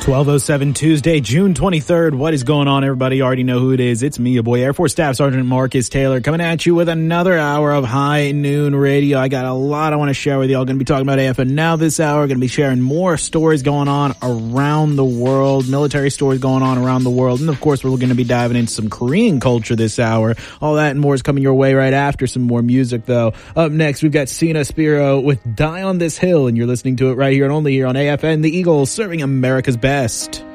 12:07 Tuesday, June 23rd. What is going on, everybody? You already know who it is. It's me, your boy, Air Force Staff Sergeant Marcus Taylor, coming at you with another hour of High Noon Radio. I got a lot I want to share with you. I'm going to be talking about AFN Now this hour. Going to be sharing more stories going on around the world, military stories going on around the world. And, of course, we're going to be diving into some Korean culture this hour. All that and more is coming your way right after some more music, though. Up next, we've got Sina Spiro with Die on This Hill, and you're listening to it right here and only here on AFN, the Eagle, serving America's best.